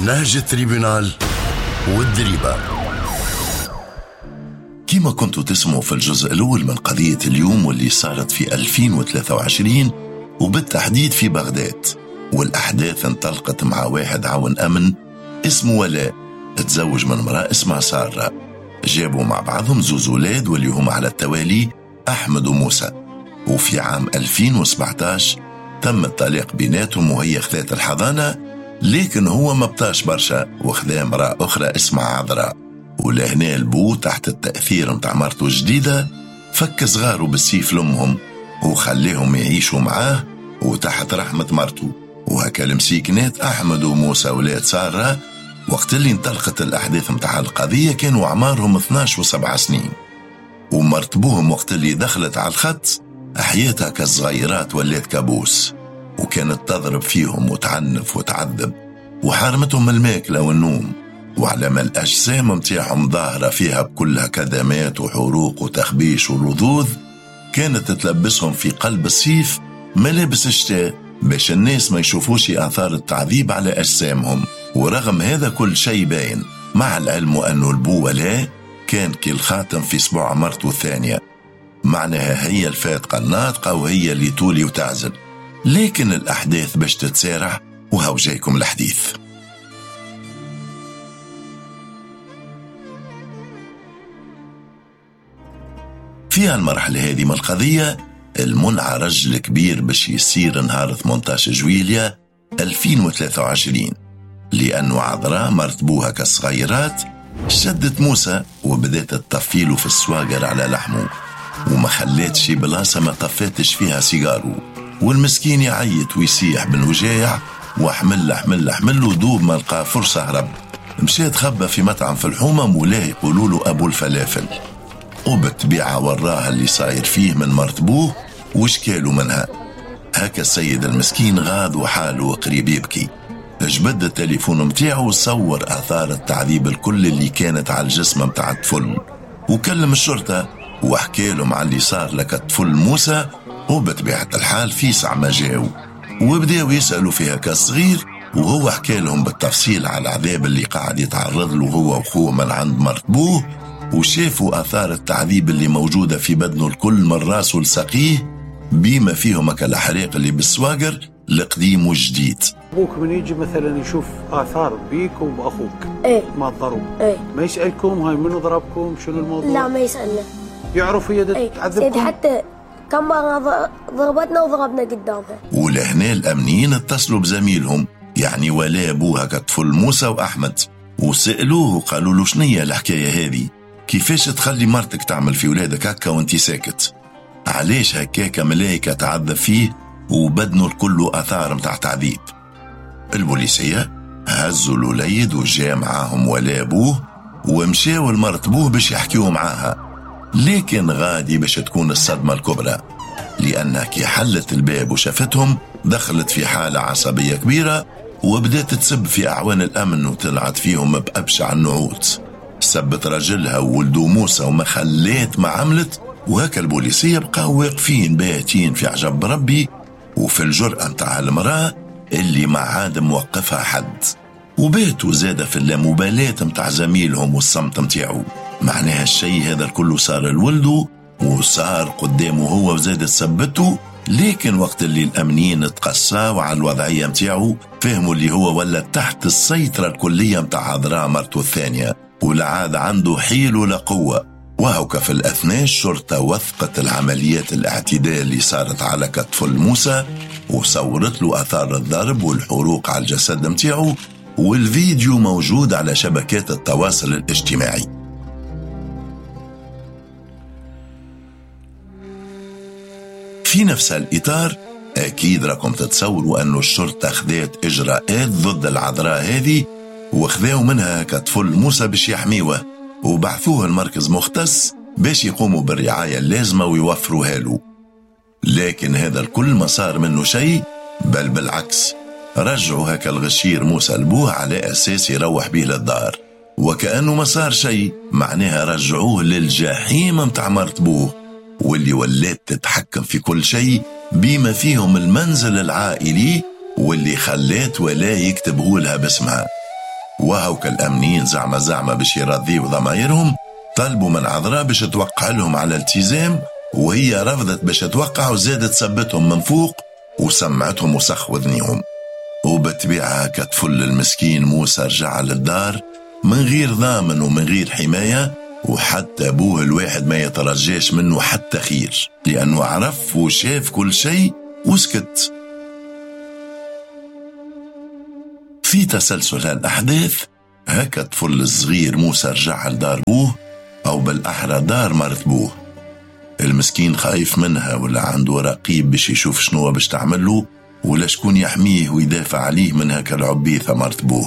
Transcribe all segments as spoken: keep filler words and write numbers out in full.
نهج التريبونال والدريبة. كما كنتوا تسمعوا في الجزء الأول من قضية اليوم واللي صارت في ألفين وثلاثة وعشرين وبالتحديد في بغداد، والأحداث انطلقت مع واحد عون أمن اسمه ولاء تزوج من امرأة اسمها سارة. جابوا مع بعضهم زوز أولاد واللي هم على التوالي أحمد وموسى. وفي عام ألفين وسبعة عشر تم الطلاق بيناتهم وهي خذات الحضانة، لكن هو ما بطاش برشا وخذا امرأة أخرى اسمها عذراء. ولهنا البو تحت التأثير متاع مرته الجديدة فك صغاره بالسيف لأمهم وخليهم يعيشوا معاه وتحت رحمة مرته. وهكا المسيكنات أحمد وموسى ولاد سارة وقت اللي انطلقت الأحداث متاع القضية كانوا أعمارهم اثناش وسبع سنين، ومرتبوهم وقت اللي دخلت على الخط حياتها كالصغيرات ولات كابوس، وكانت تضرب فيهم وتعنف وتعذب وحرمتهم الماكلة والنوم، وعلى ما الأجسام متاعهم ظاهرة فيها بكلها كدمات وحروق وتخبيش ورذوذ كانت تلبسهم في قلب السيف ملابس الشتاء باش الناس ما يشوفوش آثار التعذيب على أجسامهم. ورغم هذا كل شيء باين مع العلم أنه البو ولا كان كالخاتم في صباع مرته الثانية، معناها هي الفاتقة الناطقة وهي اللي تولي وتعزل. لكن الأحداث باش تتسارع وهو جايكم الحديث. في هالمرحلة هذه من القضية المنعى رجل كبير باش يصير نهار ثمانية عشر جويلية ألفين وثلاثة وعشرين، لأنه عذراء مرتبوها كالصغيرات شدت موسى وبدأت تطفيله في السواقر على لحمه، وما خلاتش بلاصة ما طفاتش فيها سيجارو، والمسكين يعيط ويسيح بالوجاع وحمل حمل حمل ودوب ما لقى فرصة هرب. مشيت خبى في مطعم في الحومة مولاه يقولوا له أبو الفلافل، وبالطبيعة وراها اللي صاير فيه من مرتبوه وشكاله منها. هكا السيد المسكين غاض وحاله قريب يبكي، جبد التليفون متاعه وصور آثار التعذيب الكل اللي كانت على الجسم متاع الطفل، وكلم الشرطة وحكى لهم على اللي صار لك الطفل موسى. وبطبيعة الحال في ساعة ما جاو وبداوا يسألوا فيها كالصغير، وهو حكى لهم بالتفصيل على العذاب اللي قاعد يتعرض له هو وخوه من عند مرتبوه، وشافوا آثار التعذيب اللي موجودة في بدنه الكل من راسه لساقيه، بما فيهم كالحريق اللي بالسواقر القديم والجديد. أبوك من يجي مثلا يشوف آثار بيك وبأخوك ايه ما تضرب ايه ما يسألكم هاي منو ضربكم شنو الموضوع؟ لا ما يسألنا، يعرف هي ايه تعذبكم؟ سيدي حتى كم مرة ضربتنا وضربنا قدامها. ولهنا الأمنيين اتصلوا بزميلهم يعني ولا أبوها كطفل موسى وأحمد، وسألوه وقالوا له شنية الحكاية هذه؟ كيفاش تخلي مرتك تعمل في ولادك هكا وانتي ساكت؟ علاش هكاك ملايكة تعذب فيه وبدنه الكل آثار متاع تعذيب؟ البوليسية هزوا الوليد وجاء معاهم ولا أبوه ومشاوا لمرتبوه باش يحكيوا معاها، لكن غادي باش تكون الصدمة الكبرى، لأنها كي حلت الباب وشافتهم دخلت في حالة عصبية كبيرة وبدأت تسب في أعوان الأمن وطلعت فيهم بأبشع النعوت، سبت رجلها وولدو موسى وما خليت ما عملت. وهكا البوليسية بقاو واقفين باتين في عجب ربي وفي الجرأة متاع المرأة اللي ما عاد موقفها حد، وباتوا زاد في اللامبالاة متاع زميلهم والصمت متاعو. معناها الشيء هذا الكل صار لولده وصار قدامه هو وزاد تثبته، لكن وقت اللي الأمنيين تقصاوا على الوضعية متاعو فهموا اللي هو ولا تحت السيطرة الكلية متاع عذراء مرته الثانية ولا عاد عنده حيل ولا قوة. وهوك في الأثناء الشرطة وثقت العمليات الاعتداء اللي صارت على كطفل موسى وصورت له أثار الضرب والحروق على الجسد متاعو، والفيديو موجود على شبكات التواصل الاجتماعي. في نفس الإطار أكيد راكم تتصوروا أنه الشرطة خذت إجراءات ضد العذراء هذه وخذوا منها كطفل موسى باش يحميوه وبعثوه المركز مختص باش يقوموا بالرعاية اللازمة ويوفروها له. لكن هذا الكل ما صار منه شيء، بل بالعكس رجعوا هكا الغشير موسى لبوه على أساس يروح به للدار، وكأنه ما صار شيء، معناها رجعوه للجحيم متاع مرتبوه واللي ولات تتحكم في كل شيء بما فيهم المنزل العائلي واللي خلات ولا يكتبه لها باسمها. وهوك الأمنين زعما زعما باش يرضيوا ضمايرهم طلبوا من عذراء باش توقع لهم على التزام، وهي رفضت باش توقع وزادت سبتهم من فوق وسمعتهم وسخ وذنيهم. وبالطبيعة كطفل المسكين موسى رجع للدار من غير ضامن ومن غير حماية، وحتى أبوه الواحد ما يترجاش منه حتى خير، لأنه عرف وشاف كل شيء وسكت. في تسلسل هالأحداث هكا طفل الصغير موسى رجع لدار بوه، أو بالأحرى دار مرت بوه. المسكين خايف منها ولا عنده رقيب باش يشوف شنو باش تعمله، ولا شكون يحميه ويدافع عليه من هكا العبيثة مرت بوه.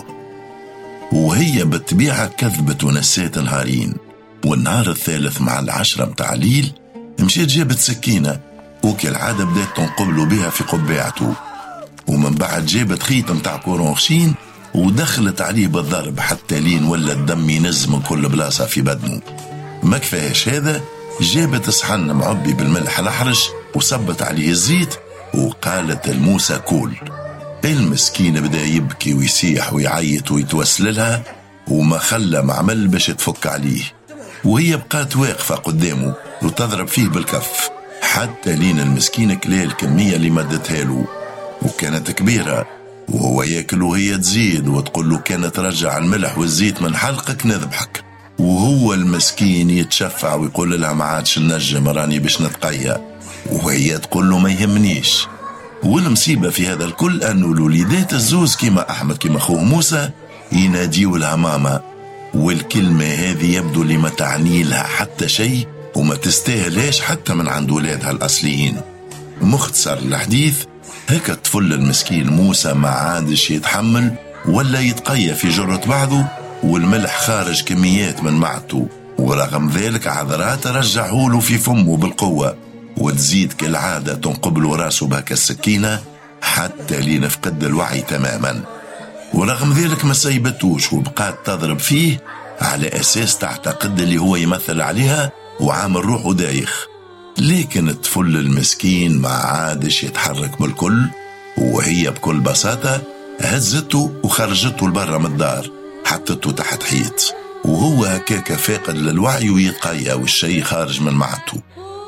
وهي بالطبيعة كذبت ونسيت الهارين. والنهار الثالث مع العشرة متاع الليل مشيت جابت سكينة وكالعادة بدأت تنقبلوا بها في قبعته، ومن بعد جابت خيط متاع كورون خشين ودخلت عليه بالضرب حتى لين ولا الدم ينز من كل بلاصة في بدنه. ما كفاهش هذا، جابت صحن معبي بالملح الأحرش وصبت عليه الزيت وقالت الموسى كول. المسكين بدأ يبكي ويسيح ويعيط ويتوسل لها وما خلى معمل باش تفك عليه، وهي بقات واقفة قدامه وتضرب فيه بالكف حتى لين المسكين كلاه الكمية اللي مدتها له، وكانت كبيرة، وهو ياكل وهي تزيد وتقول له كانت ترجع الملح والزيت من حلقك نذبحك. وهو المسكين يتشفع ويقول لها ما عادش نجم راني باش نتقيا، وهي تقول له ما يهمنيش. والمصيبة في هذا الكل أنه الوليدات الزوز كما أحمد كما أخوه موسى يناديوا لها ماما، والكلمة هذه يبدو اللي ما تعني لها حتى شيء وما تستاهلش حتى من عند ولادها الأصليين. مختصر الحديث، هكا الطفل المسكين موسى ما عادش يتحمل ولا يتقيا في جرة بعضه، والملح خارج كميات من معدته، ورغم ذلك عذراء ترجعه له في فمه بالقوة وتزيد كالعادة تنقبل راسه بهك السكينة حتى لين فقد الوعي تماما. ورغم ذلك ما سيبتوش وبقات تضرب فيه على أساس تعتقد اللي هو يمثل عليها وعامل روحه دايخ. لكن الطفل المسكين ما عادش يتحرك بالكل، وهي بكل بساطة هزته وخرجته لبرا من الدار حطته تحت حيط، وهو هكاك فاقد للوعي ويتقيا والشيء خارج من معدته.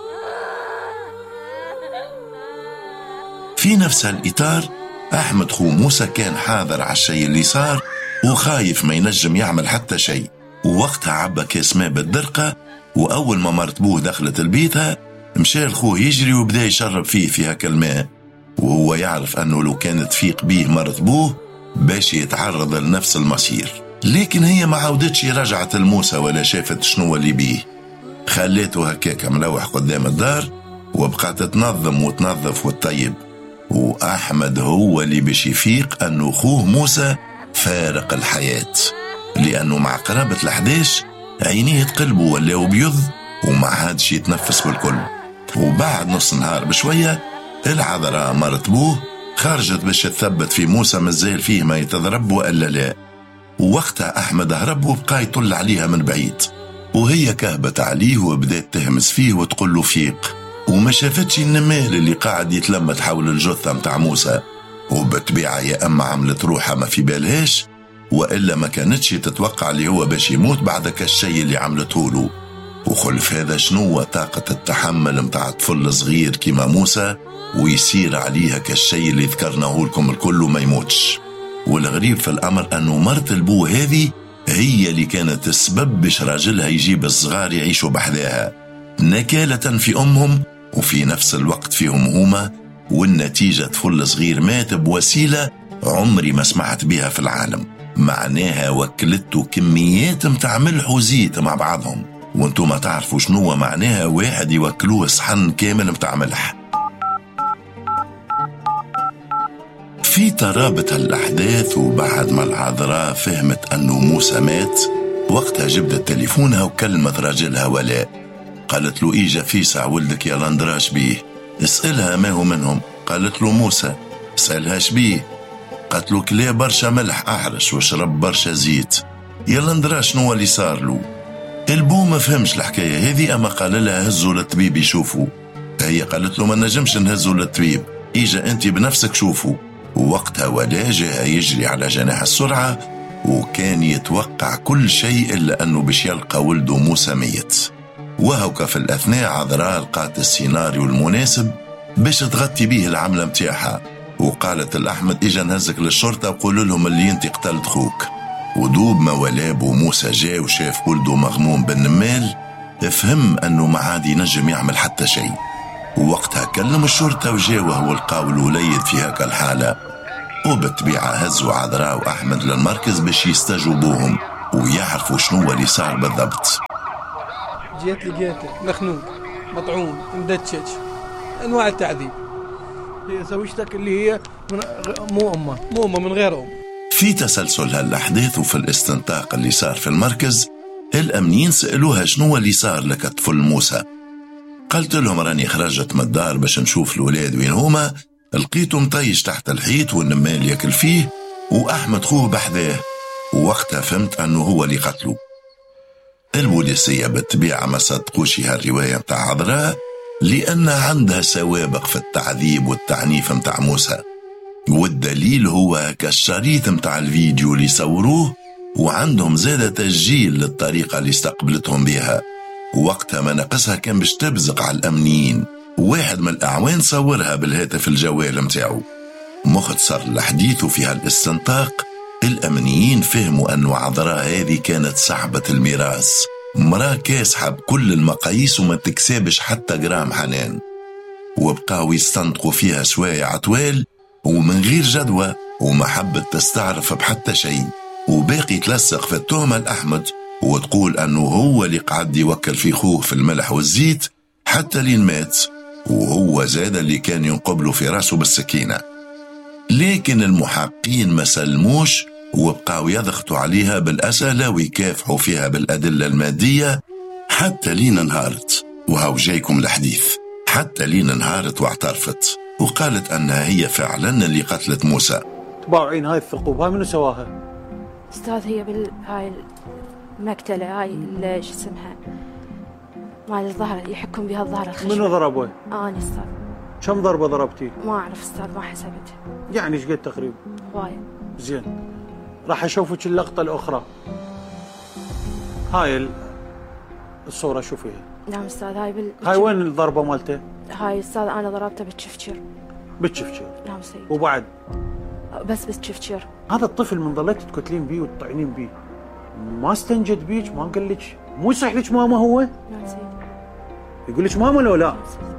في نفس الإطار أحمد خو موسى كان حاضر على الشيء اللي صار وخايف ما ينجم يعمل حتى شيء، ووقتها عبى كاس ماء بالدرقة، وأول ما مرت بوه دخلت البيتها مشى الخوه يجري وبدأ يشرب فيه في هكا الماء، وهو يعرف أنه لو كانت فيق بيه مرت بوه باش يتعرض لنفس المصير. لكن هي ما عودتش رجعت الموسى ولا شافت شنو اللي بيه، خليته هكاك ملوح قدام الدار وبقات تنظم وتنظف وتطيب. وأحمد هو اللي باش يفيق أنه أخوه موسى فارق الحياة، لأنه مع قرابة الحداش عينيه تقلبوا ولاو بيض وما عادش يتنفس بالكل. وبعد نص نهار بشوية العذراء مرت بوه خرجت باش تثبت في موسى مازال فيه ما يتضرب وإلا لا، ووقتها أحمد هرب وبقى يطل عليها من بعيد، وهي كهبت عليه وبدأت تهمس فيه وتقول له فيق، وما شافتش النمال اللي قاعد يتلمت حول الجثة متاع موسى. وبالطبيعة يا أما عملت روحها ما في بالهاش وإلا ما كانتش تتوقع اللي هو باش يموت بعد كالشيء اللي عملته له. وخلف هذا شنو طاقة التحمل متاع طفل صغير كما موسى ويسير عليها كالشيء اللي ذكرناه لكم الكل ما يموتش. والغريب في الأمر أنه مرت البو هذه هي اللي كانت السبب باش راجلها يجيب الصغار يعيشوا بحذاها نكالة في أمهم وفي نفس الوقت فيهم هما، والنتيجة طفل صغير مات بوسيلة عمري ما سمعت بها في العالم. معناها وكلته كميات متاع ملح وزيت مع بعضهم، وانتو ما تعرفوا شنو معناها واحد يوكلوه صحن كامل متاع ملح. في ترابط الأحداث وبعد ما العذراء فهمت أنه موسى مات وقتها جبدت تليفونها وكلمت راجلها ولاء، قالت له إيجا فيسع ولدك يا لندراش بيه، اسألها ما هو منهم. قالت له موسى. اسألهاش بيه. قالت له كليه برشا ملح أحرش وشرب برشا زيت. يا لندراش شنو اللي صار له؟ البو ما فهمش الحكاية هذه، أما قال لها هزوا للطبيب يشوفوا. هي قالت له ما نجمش نهزوا للطبيب، إيجا أنت بنفسك شوفوا. ووقتها ولا جاء يجري على جناح السرعة وكان يتوقع كل شيء إلا أنه باش يلقى ولده موسى ميت. وهوكا في الأثناء عذراء لقات السيناريو المناسب باش تغطي به العملة متاعها، وقالت الأحمد إجا نهزك للشرطة وقول لهم اللي انت قتلت خوك. ودوب ما ولابو موسى جاء وشاف ولده مغموم بالنمال، فهم أنه ما عاد ينجم يعمل حتى شيء. ووقتها كلم الشرطة وجاوه ولقاو الوليد في هكا الحالة، وبالطبيعة هزوا عذراء وأحمد للمركز باش يستجوبوهم ويعرفوا شنو اللي صار بالضبط. جيت لقيته مخنوق مطعون مدتشج انواع التعذيب. هي زوجتك اللي هي من مو امه مو امه من غير ام. في تسلسل هالاحداث وفي الاستنطاق اللي صار في المركز، الامنيين سالوها شنو اللي صار لك طفل موسى. قلت لهم راني خرجت من الدار باش نشوف الولاد وين هما، لقيته مطيش تحت الحيط والنمال ياكل فيه واحمد خوه بحذاه، ووقتها فهمت انه هو اللي قتله. البوليسية بالطبيعة ما صدقوش هالرواية متاع عذراء لأن عندها سوابق في التعذيب والتعنيف متاع موسى، والدليل هو كالشريط متاع الفيديو اللي صوروه، وعندهم زادة تسجيل للطريقة اللي استقبلتهم بها. ووقتها ما نقصها كان باش تبزق على الأمنيين، واحد من الأعوان صورها بالهاتف الجوال متاعه. مختصر الحديث في هالاستنطاق، الأمنيين فهموا أن عذراء هذه كانت صاحبة الميراث، مراه كاسحة بكل المقاييس وما تكسبش حتى جرام حنان، وبقاو يستنطقوا فيها سوايع طوال ومن غير جدوى وما حبت تستعرف بحتى شيء، وباقي تلصق في التهمة الأحمد وتقول أنه هو اللي قعد يوكل في خوه في الملح والزيت حتى لين مات، وهو زاد اللي كان ينقبله في راسه بالسكينة. لكن المحققين ما سلموش وبقاو يضغطوا عليها بالأسئلة ويكافحوا فيها بالأدلة المادية حتى لين انهارت. وهو جايكم الحديث، حتى لين انهارت واعترفت وقالت أنها هي فعلا اللي قتلت موسى. طباعين هاي الثقوب هاي منو سواها؟ استاذ هي بالهاي المقتلة هاي اللي شو اسمها مال الظهر يحكم بها الظهر الخشب. منو ضربه؟ أنا استاذ. كم ضربة ضربتي؟ ما أعرف استاذ ما حسبت. يعني ايش قد تقريبا؟ هواية. زين راح اشوفك اللقطة الأخرى. هاي الصورة شوفيها. نعم استاذ هاي بال هاي وين الضربة مالته؟ هاي استاذ أنا ضربته بالشفشر. بالشفشر؟ نعم سيد. وبعد؟ بس بالشفشر. هذا الطفل من ضليت تقتلين بيه وتطعنين بيه ما استنجد بيك؟ ما قال لك مو يصح لك ماما؟ هو نعم سيد. يقول لك ماما لو لا؟ نعم سيد.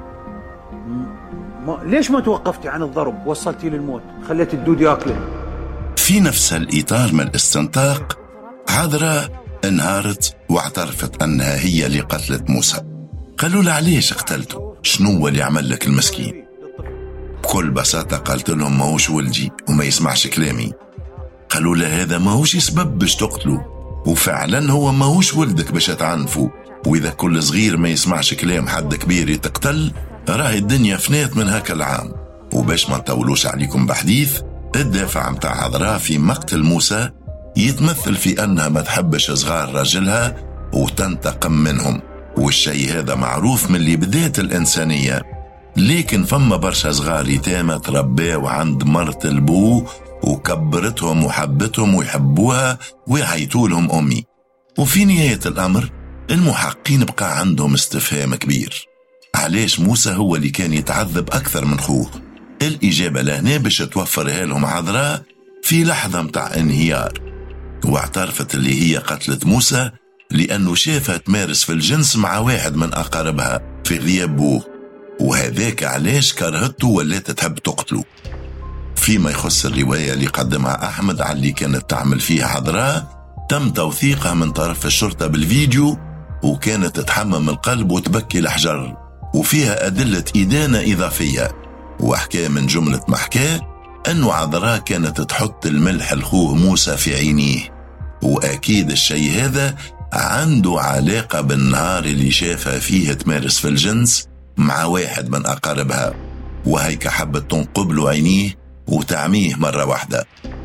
ما ليش ما توقفتي عن الضرب؟ وصلتي للموت، خليت الدود ياكله. في نفس الإطار من الاستنطاق، عذراء انهارت واعترفت أنها هي اللي قتلت موسى. قالوا لها علاش قتلته؟ شنو اللي عمل لك المسكين؟ بكل بساطة قالت لهم ماهوش ولدي وما يسمعش كلامي. قالوا لها هذا ماهوش سبب باش تقتله، وفعلا هو ماهوش ولدك باش تعنفه، وإذا كل صغير ما يسمعش كلام حد كبير يتقتل راهي الدنيا فنات من هكا العام. وباش ما نطولوش عليكم بحديث، الدافع متاع عذراء في مقتل موسى يتمثل في أنها ما تحبش صغار راجلها وتنتقم منهم، والشيء هذا معروف من اللي بداية الإنسانية. لكن فما برشا صغار يتامى ترباو عند مرت البو وكبرتهم وحبتهم ويحبوها ويعيطولهم أمي. وفي نهاية الأمر المحققين بقى عندهم استفهام كبير، علاش موسى هو اللي كان يتعذب أكثر من خوه؟ الإجابة لهنا باش توفرها لهم عذراء في لحظة متاع انهيار، واعترفت اللي هي قتلت موسى لأنه شافها تمارس في الجنس مع واحد من أقاربها في غياب بوه، وهذاك علاش كرهته ولات تحب تقتله. فيما يخص الرواية اللي قدمها أحمد على اللي كانت تعمل فيها عذراء، تم توثيقها من طرف الشرطة بالفيديو، وكانت تحمم القلب وتبكي الحجر، وفيها أدلة إدانة إضافية. وحكى من جملة محكاه أنه عذراء كانت تحط الملح لخوه موسى في عينيه، وأكيد الشيء هذا عنده علاقة بالنهار اللي شافها فيه تمارس في الجنس مع واحد من أقاربها، وهيك حبت تنقب له عينيه وتعميه مرة واحدة.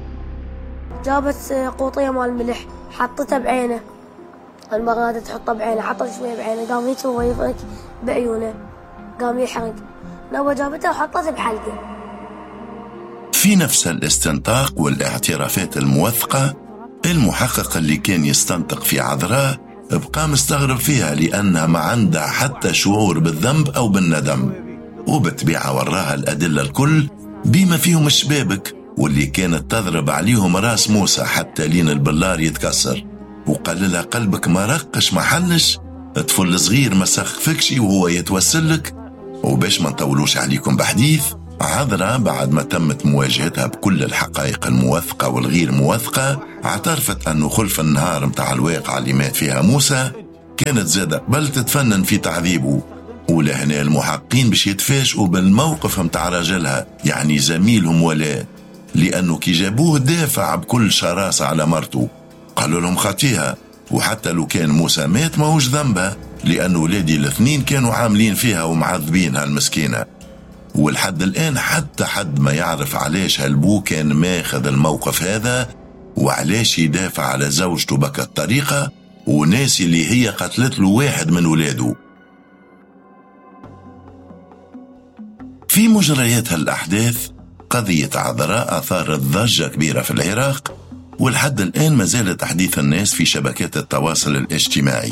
جابت قوطية مال ملح حطتها بعينه، المرة هذا تحطها بعينه، حطت شوية بعينه، قام هيك هو يفرك بعيونه، قام يحرق، نوى جابتها وحطتها بحلقه. في نفس الاستنطاق والاعترافات الموثقة، المحقق اللي كان يستنطق في عذراء بقى مستغرب فيها لأنها ما عندها حتى شعور بالذنب أو بالندم، وبالطبيعة وراها الأدلة الكل بما فيهم الشبابك واللي كانت تضرب عليهم راس موسى حتى لين البلار يتكسر، وقال لها قلبك ما رقش ما حلش، طفل صغير ما سخفكش وهو يتوسلك. وباش ما نطولوش عليكم بحديث، عذراء بعد ما تمت مواجهتها بكل الحقائق الموثقة والغير موثقة اعترفت أنه خلف النهار متاع الواقعة اللي مات فيها موسى كانت زادة بل تتفنن في تعذيبه. ولهنا المحققين باش يتفاجئوا بالموقف متاع رجلها يعني زميلهم ولا، لأنه كي جابوه دافع بكل شراسة على مرته، قالوا لهم خطيها، وحتى لو كان موسى مات ما هوش ذنبها لأنه ولادي الاثنين كانوا عاملين فيها ومعذبينها المسكينة. والحد الآن حتى حد ما يعرف علاش هالبو كان ماخذ الموقف هذا وعلاش يدافع على زوجته بك الطريقة وناسي اللي هي قتلت له واحد من ولاده. في مجريات هالأحداث قضية عذراء أثارت ضجة كبيرة في العراق، والحد الآن ما زالت تحديث الناس في شبكات التواصل الاجتماعي،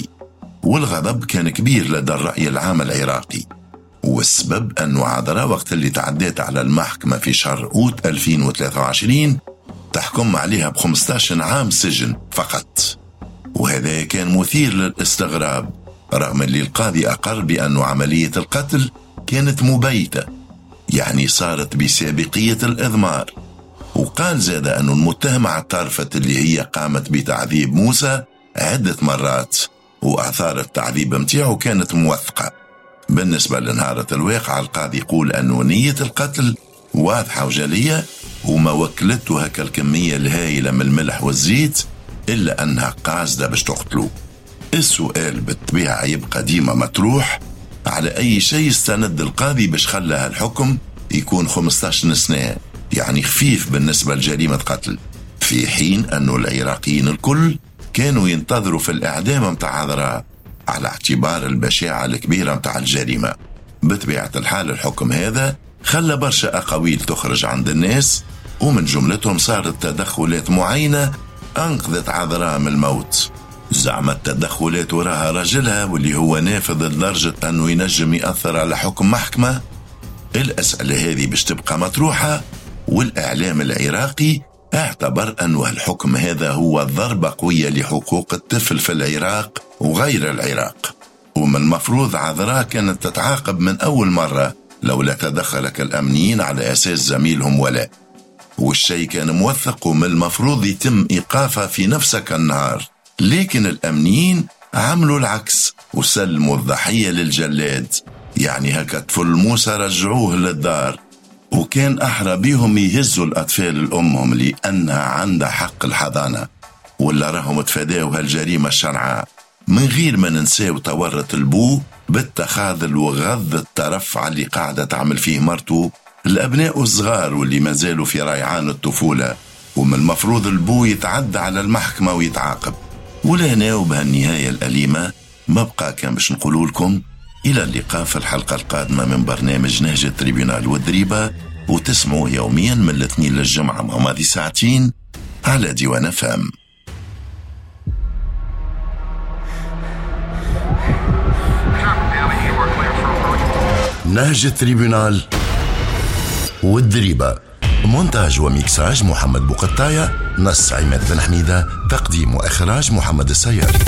والغضب كان كبير لدى الرأي العام العراقي. والسبب أنه عذراء وقت اللي تعديت على المحكمة في شهر أوت ألفين وثلاثة وعشرين تحكم عليها ب خمسة عشر عام سجن فقط، وهذا كان مثير للاستغراب رغم اللي القاضي أقر بأنه عملية القتل كانت مبيتة يعني صارت بسابقية الإضمار. وقال زاد أنه المتهم اعترفت اللي هي قامت بتعذيب موسى عدة مرات وآثار التعذيب متاعه كانت موثقة. بالنسبة لنهارة الواقع القاضي يقول أنه نية القتل واضحة وجلية وما وكلته هكا الكمية الهائلة من الملح والزيت إلا أنها قاصدة باش تقتله. السؤال بالطبيعة يبقى ديما مطروح، على أي شيء استند القاضي باش خلى الحكم يكون خمسة عشر سنة يعني خفيف بالنسبة لجريمة قتل، في حين أنه العراقيين الكل كانوا ينتظروا في الإعدام متاع عذراء على اعتبار البشاعة الكبيرة متاع الجريمة. بطبيعة الحال الحكم هذا خلى برشا أقاويل تخرج عند الناس، ومن جملتهم صارت تدخلات معينة أنقذت عذراء من الموت. زعم التدخلات وراها رجلها واللي هو نافذ لدرجة أنه ينجم يأثر على حكم محكمة. الأسئلة هذه باش تبقى مطروحة، والإعلام العراقي اعتبر أنه الحكم هذا هو ضربة قوية لحقوق الطفل في العراق وغير العراق، ومن المفروض عذراء كانت تتعاقب من أول مرة لولا تدخلك الأمنيين على أساس زميلهم ولا، والشيء كان موثق ومن المفروض يتم إيقافها في نفسك النهار، لكن الأمنيين عملوا العكس وسلموا الضحية للجلاد. يعني هكا طفل موسى رجعوه للدار، وكان أحرى بيهم يهزوا الأطفال لأمهم لأنها عندها حق الحضانة، ولا راهم تفاداوا هالجريمة الشرعة من غير ما ننساو تورط البو بالتخاذل وغض الطرف على اللي قاعدة تعمل فيه مرته الأبناء الصغار واللي ما زالوا في ريعان الطفولة. ومن المفروض البو يتعدى على المحكمة ويتعاقب. ولهنا وبهالنهاية الأليمة ما بقى كان باش نقول لكم إلى اللقاء في الحلقة القادمة من برنامج نهج التريبيونال والدريبة، وتسمعوه يوميا من الاثنين للجمعة مع ماضي ساعتين على ديوان فام. نهج التريبيونال والدريبة، مونتاج وميكساج محمد بوقطاية، نص عماد بن حميدة، تقديم وإخراج محمد السيار.